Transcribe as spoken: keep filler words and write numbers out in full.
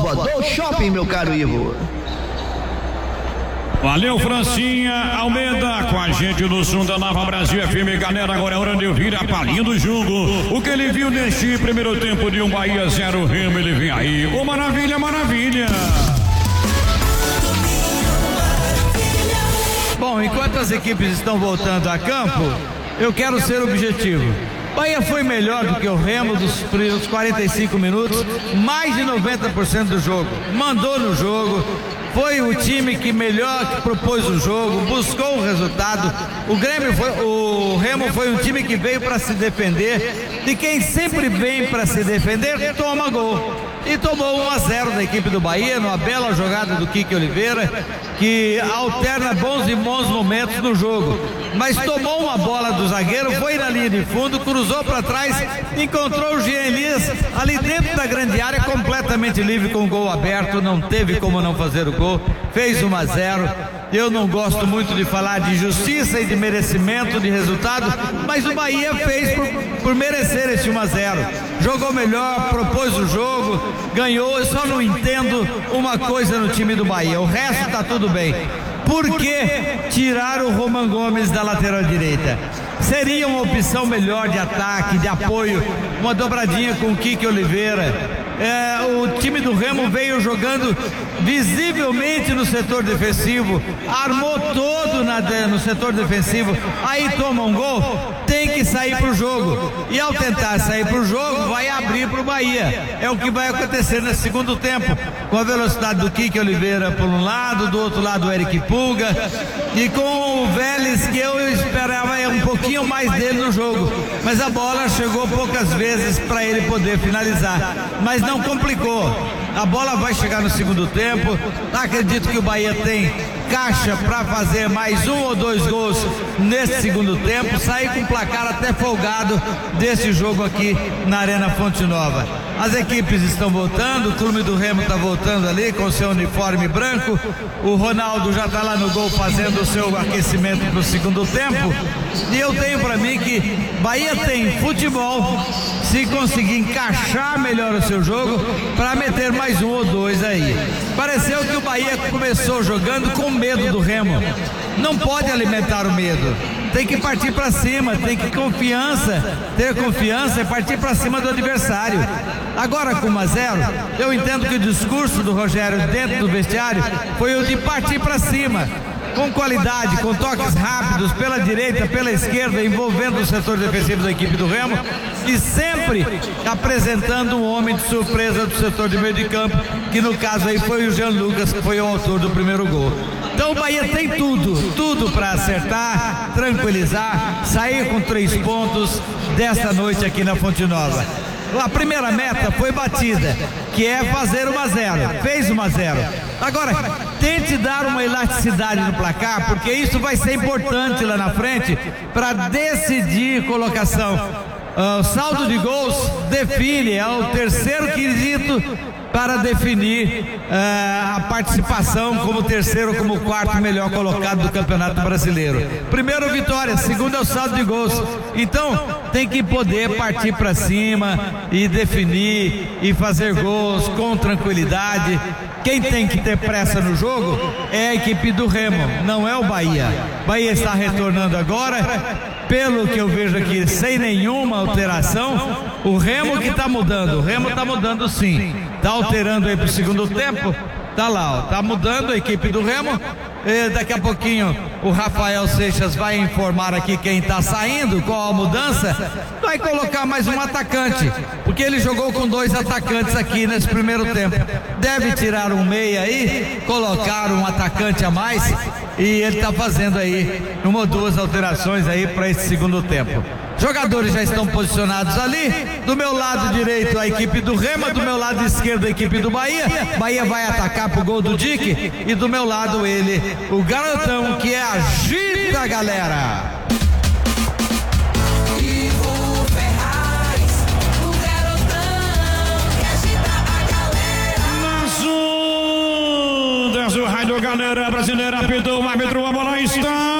nova do Shopping, meu caro Ivo. Valeu, Francinha Almeida, com a gente no som da Nova Brasil F M. Galera, agora é hora de ouvir a palhinha do jogo. O que ele viu neste primeiro tempo de um Bahia zero Remo, ele vem aí. Ô, maravilha, maravilha. Bom, enquanto as equipes estão voltando a campo, eu quero ser objetivo. Bahia foi melhor do que o Remo dos primeiros quarenta e cinco minutos, mais de noventa por cento do jogo. Mandou no jogo, foi o time que melhor que propôs o jogo, buscou o resultado. O Grêmio foi, o Remo foi um time que veio para se defender, e quem sempre vem para se defender toma gol. E tomou um a zero da equipe do Bahia, numa bela jogada do Kiki Oliveira, que alterna bons e bons momentos no jogo. Mas tomou uma bola do zagueiro, foi na linha de fundo, cruzou para trás, encontrou o Jean Elias ali dentro da grande área, completamente livre, com o gol aberto, não teve como não fazer o gol, fez um a zero. Eu não gosto muito de falar de justiça e de merecimento de resultado, mas o Bahia fez por, por merecer esse um a zero. Jogou melhor, propôs o jogo, ganhou. Eu só não entendo uma coisa no time do Bahia, o resto tá tudo bem. Por que tirar o Roman Gomes da lateral direita? Seria uma opção melhor de ataque, de apoio, uma dobradinha com o Kiki Oliveira. É, o time do Remo veio jogando visivelmente no setor defensivo, armou todo na, no setor defensivo, aí toma um gol, tem que sair pro jogo, e ao tentar sair pro jogo, vai abrir pro Bahia. É o que vai acontecer no segundo tempo, com a velocidade do Kiki Oliveira por um lado, do outro lado o Eric Pulga, e com o Vélez, que eu esperava um pouquinho mais dele no jogo, mas a bola chegou poucas vezes para ele poder finalizar, mas não complicou. A bola vai chegar no segundo tempo. Acredito que o Bahia tem caixa para fazer mais um ou dois gols nesse segundo tempo, sair com o placar até folgado desse jogo aqui na Arena Fonte Nova. As equipes estão voltando, o clube do Remo está voltando ali com seu uniforme branco. O Ronaldo já está lá no gol fazendo o seu aquecimento para o segundo tempo. E eu tenho para mim que Bahia tem futebol, se conseguir encaixar melhor o seu jogo, para meter mais um ou dois aí. Pareceu que o Bahia começou jogando com medo do Remo. Não pode alimentar o medo. Tem que partir para cima, tem que confiança, ter confiança e partir para cima do adversário. Agora com um a zero, eu entendo que o discurso do Rogério dentro do vestiário foi o de partir para cima, com qualidade, com toques rápidos pela direita, pela esquerda, envolvendo o setor defensivo da equipe do Remo, e sempre apresentando um homem de surpresa do setor de meio de campo, que no caso aí foi o Jean Lucas, que foi o autor do primeiro gol. Então o Bahia tem tudo, tudo para acertar, tranquilizar, sair com três pontos desta noite aqui na Fonte Nova. A primeira meta foi batida, que é fazer um a zero, fez um a zero. Agora, tente dar uma elasticidade no placar, porque isso vai ser importante lá na frente para decidir colocação. Uh, o saldo de gols define, é o terceiro quesito para definir uh, a participação como terceiro ou como quarto melhor colocado do Campeonato Brasileiro. Primeiro vitória, segundo é o saldo de gols. Então tem que poder partir para cima e definir e fazer gols com tranquilidade. Quem tem que ter pressa no jogo é a equipe do Remo, não é o Bahia. Bahia está retornando agora, pelo que eu vejo aqui, sem nenhuma alteração. O Remo que está mudando, o Remo está mudando sim, está alterando aí para o segundo tempo, tá lá, ó, tá mudando a equipe do Remo. E daqui a pouquinho o Rafael Seixas vai informar aqui quem está saindo, qual a mudança. Vai colocar mais um atacante, porque ele jogou com dois atacantes aqui nesse primeiro tempo. Deve tirar um meia aí, colocar um atacante a mais, e ele está fazendo aí uma ou duas alterações aí para esse segundo tempo. Jogadores já estão posicionados ali. Do meu lado direito a equipe do Remo, do meu lado esquerdo a equipe do Bahia. Bahia vai atacar pro gol do Dick, e do meu lado ele, o garotão que é agita a galera. Nas ondas do rádio, galera brasileira, apitou o árbitro, a bola está